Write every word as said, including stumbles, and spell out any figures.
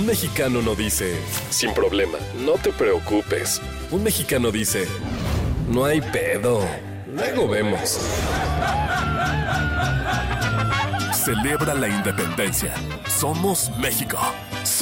mexicano no dice, sin problema, no te preocupes. Un mexicano dice, no hay pedo, luego vemos. Celebra la independencia. Somos México.